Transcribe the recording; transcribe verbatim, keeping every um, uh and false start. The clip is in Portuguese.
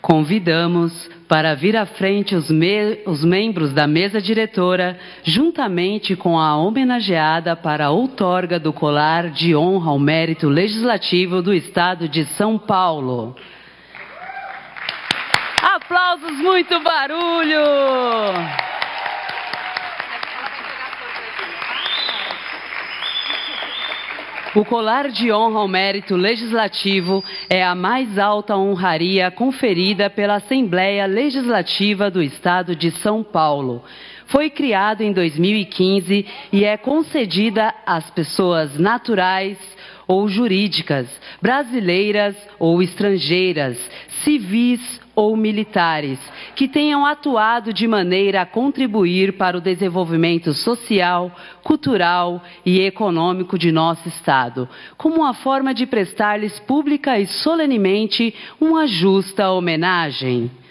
Convidamos para vir à frente os, me os membros da mesa diretora, juntamente com a homenageada para a outorga do colar de honra ao mérito legislativo do Estado de São Paulo. Aplausos, muito barulho! O colar de honra ao mérito legislativo é a mais alta honraria conferida pela Assembleia Legislativa do Estado de São Paulo. Foi criado em dois mil e quinze e é concedida às pessoas naturais ou jurídicas, brasileiras ou estrangeiras, civis ou militares, que tenham atuado de maneira a contribuir para o desenvolvimento social, cultural e econômico de nosso Estado, como uma forma de prestar-lhes pública e solenemente uma justa homenagem.